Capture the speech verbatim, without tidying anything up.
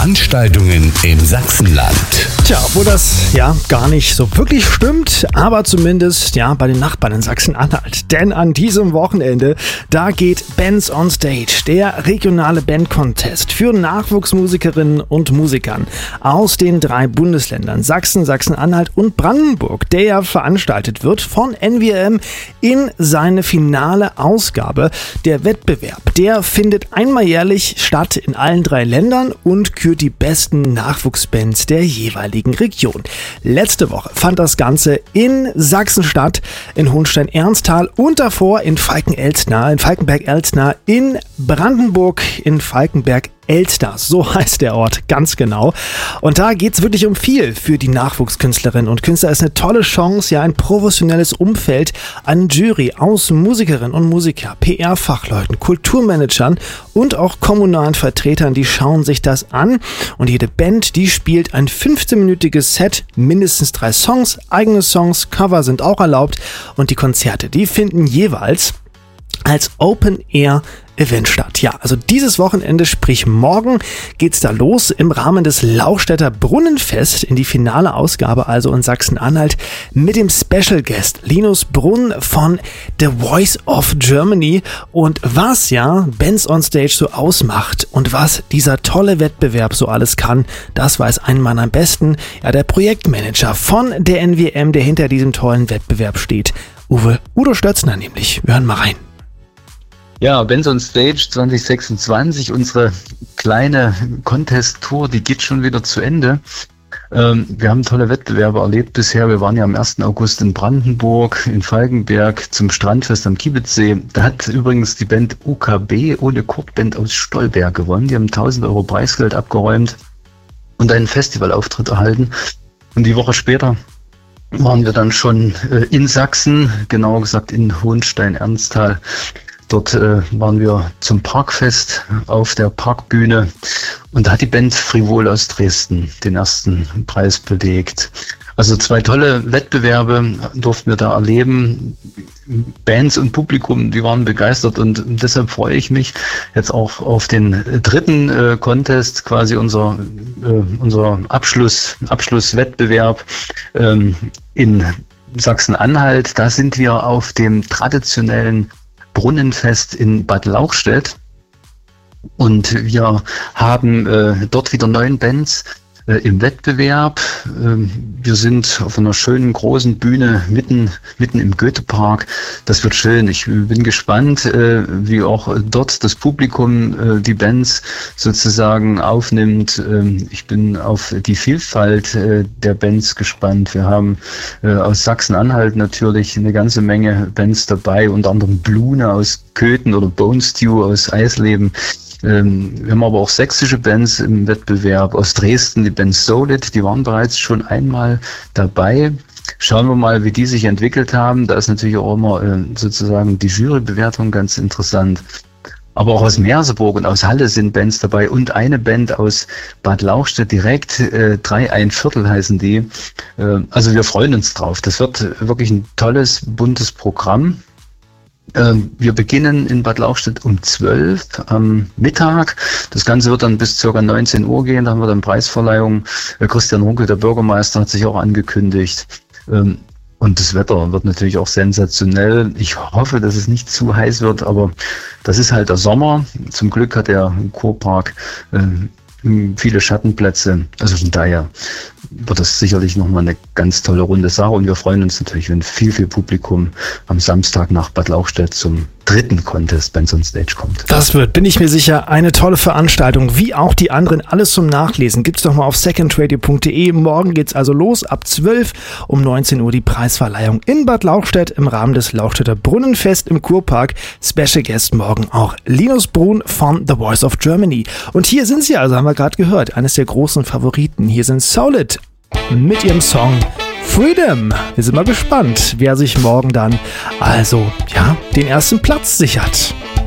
Veranstaltungen im Sachsenland. Tja, wo das ja gar nicht so wirklich stimmt, aber zumindest ja bei den Nachbarn in Sachsen-Anhalt. Denn an diesem Wochenende, da geht Bands on Stage, der regionale Bandcontest für Nachwuchsmusikerinnen und Musikern aus den drei Bundesländern Sachsen, Sachsen-Anhalt und Brandenburg, der ja veranstaltet wird von N W M in seine finale Ausgabe. Der Wettbewerb, der findet einmal jährlich statt in allen drei Ländern und kürt die besten Nachwuchsbands der jeweiligen Region. Letzte Woche fand das Ganze in Sachsen statt, in Hohenstein-Ernsthal und davor in Falken-Elstner, in Falkenberg-Elstner, in Brandenburg, in Falkenberg Elster, so heißt der Ort ganz genau. Und da geht es wirklich um viel für die Nachwuchskünstlerinnen und Künstler. Es ist eine tolle Chance, ja, ein professionelles Umfeld, eine Jury aus Musikerinnen und Musiker, P R-Fachleuten, Kulturmanagern und auch kommunalen Vertretern, die schauen sich das an. Und jede Band, die spielt ein fünfzehnminütiges Set, mindestens drei Songs, eigene Songs, Cover sind auch erlaubt. Und die Konzerte, die finden jeweils als Open-Air-Event statt. Ja, also dieses Wochenende, sprich morgen, geht's da los im Rahmen des Lauchstädter Brunnenfest in die finale Ausgabe, also in Sachsen-Anhalt, mit dem Special Guest Linus Brunn von The Voice of Germany. Und was ja Bands on Stage so ausmacht und was dieser tolle Wettbewerb so alles kann, das weiß ein Mann am besten. Ja, der Projektmanager von der N W M, der hinter diesem tollen Wettbewerb steht. Uwe, Udo Stötzner nämlich. Wir hören mal rein. Ja, Bands on Stage zwanzig sechsundzwanzig, unsere kleine Contest-Tour, die geht schon wieder zu Ende. Ähm, wir haben tolle Wettbewerbe erlebt bisher. Wir waren ja am ersten August in Brandenburg, in Falkenberg zum Strandfest am Kiebitzsee. Da hat übrigens die Band U K B, ohne Kurtband aus Stolberg, gewonnen. Die haben tausend Euro Preisgeld abgeräumt und einen Festivalauftritt erhalten. Und die Woche später waren wir dann schon äh, in Sachsen, genauer gesagt in Hohenstein-Ernsthal. Dort äh, waren wir zum Parkfest auf der Parkbühne und da hat die Band Frivol aus Dresden den ersten Preis belegt. Also zwei tolle Wettbewerbe durften wir da erleben. Bands und Publikum, die waren begeistert und deshalb freue ich mich jetzt auch auf den dritten äh, Contest, quasi unser, äh, unser Abschluss, Abschlusswettbewerb ähm, in Sachsen-Anhalt. Da sind wir auf dem traditionellen Brunnenfest in Bad Lauchstädt und wir haben äh, dort wieder neun Bands äh, im Wettbewerb. Ähm, wir sind auf einer schönen großen Bühne mitten mitten im Goethepark. Das wird schön. Ich bin gespannt, äh, wie auch dort das Publikum äh, die Bands sozusagen aufnimmt. Ähm, ich bin auf die Vielfalt äh, der Bands gespannt. Wir haben äh, aus Sachsen-Anhalt natürlich eine ganze Menge Bands dabei, unter anderem Blune aus Köthen oder Bone Stew aus Eisleben. Ähm, wir haben aber auch sächsische Bands im Wettbewerb. Aus Dresden die Band Solid, die waren bereits schon einmal dabei. Schauen wir mal, wie die sich entwickelt haben. Da ist natürlich auch immer äh, sozusagen die Jurybewertung ganz interessant. Aber auch aus Merseburg und aus Halle sind Bands dabei und eine Band aus Bad Lauchstädt direkt, äh, drei ein Viertel heißen die. Äh, also wir freuen uns drauf. Das wird wirklich ein tolles, buntes Programm. Wir beginnen in Bad Lauchstädt um zwölf am Mittag. Das Ganze wird dann bis ca. neunzehn Uhr gehen. Da haben wir dann Preisverleihung. Christian Runkel, der Bürgermeister, hat sich auch angekündigt. Und das Wetter wird natürlich auch sensationell. Ich hoffe, dass es nicht zu heiß wird, aber das ist halt der Sommer. Zum Glück hat der Kurpark viele Schattenplätze. Also von daher wird das sicherlich nochmal eine ganz tolle runde Sache. Und wir freuen uns natürlich, wenn viel, viel Publikum am Samstag nach Bad Lauchstädt zum dritten Contest Bands on Stage kommt. Das wird, bin ich mir sicher, eine tolle Veranstaltung, wie auch die anderen. Alles zum Nachlesen gibt's doch mal auf second radio punkt de. Morgen geht's also los, ab zwölf um neunzehn Uhr die Preisverleihung in Bad Lauchstädt im Rahmen des Lauchstädter Brunnenfest im Kurpark. Special Guest morgen auch Linus Brunn von The Voice of Germany. Und hier sind sie also, haben wir gerade gehört, eines der großen Favoriten. Hier sind Solid mit ihrem Song Freedom. Wir sind mal gespannt, wer sich morgen dann also, ja, den ersten Platz sichert.